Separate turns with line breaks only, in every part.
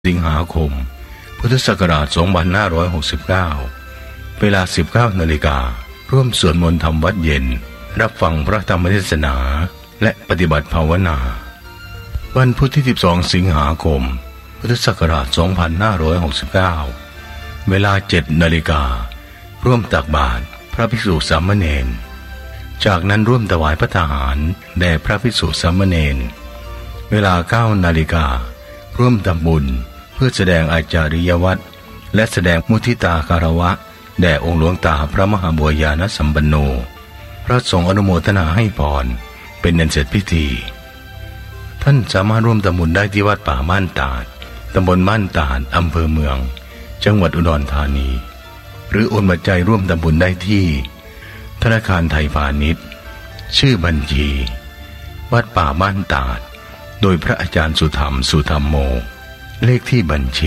สิงหาคมพุทธศักราช 2569 เวลา 19 นาฬิการ่วมสวดมนต์ทำวัดเย็นรับฟังพระธรรมเทศนาและปฏิบัติภาวนาวันพุธที่ 12 สิงหาคมพุทธศักราช 2569 เวลา 7 นาฬิการ่วมตักบาตรพระภิกษุสามเณรจากนั้นร่วมถวายพระทหารแด่พระภิกษุสามเณรเวลา 9 นาฬิการ่วมทำบุญเพื่อแสดงอาจาริยวัตรและแสดงมุทิตาคารวะแด่องค์หลวงตาพระมหาบัวญาณสัมปันโนพระสงฆ์อนุโมทนาให้พรเป็นอันเสร็จพิธีท่านสามารถร่วมทำบุญได้ที่วัดป่าม่านตาดตำบลม่านตาดอำเภอเมืองจังหวัดอุดรธานีหรือโอนปัจจัยร่วมทำบุญได้ที่ธนาคารไทยพาณิชย์ชื่อบัญชีวัดป่าม่านตาดโดยพระอาจารย์สุธรรมสุธรรมโมเลขที่บัญชี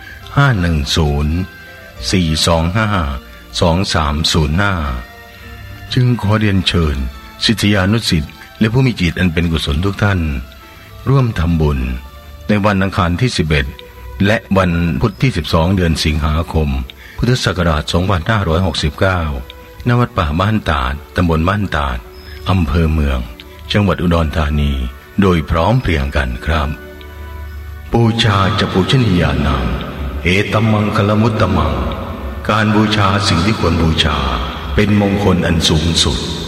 510-425-2305 จึงขอเรียนเชิญศิษยานุศิษย์และผู้มีจิตอันเป็นกุศลทุกท่านร่วมทำบุญในวันอังคารที่ 11 และวันพุธที่ 12 เดือนสิงหาคมพุทธศักราช 2569 ณ วัดป่าม่านตาดตำบลม่านตาดอำเภอเมืองจังหวัดอุดรธานีโดยพร้อมเพรียงกันครับบูชาจะปูชนียานังเอตัมมังคลมุตตมังการบูชาสิ่งที่ควรบูชาเป็นมงคลอันสูงสุด